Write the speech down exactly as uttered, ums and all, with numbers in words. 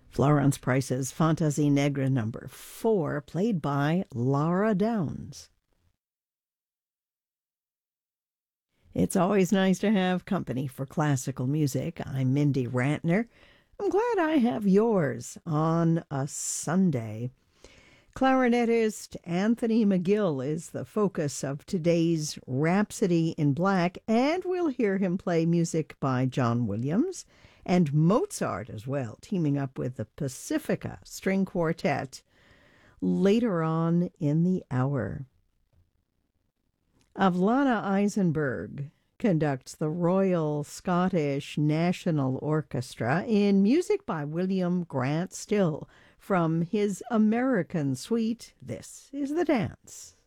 Florence Price's Fantasie Negra number four, played by Laura Downs. It's always nice to have company for classical music. I'm Mindy Rantner. I'm glad I have yours on a Sunday. Clarinetist Anthony McGill is the focus of today's Rhapsody in Black, and we'll hear him play music by John Williams and Mozart as well, teaming up with the Pacifica String Quartet later on in the hour. Avlana Eisenberg conducts the Royal Scottish National Orchestra in music by William Grant Still from his American suite. This is The Dance.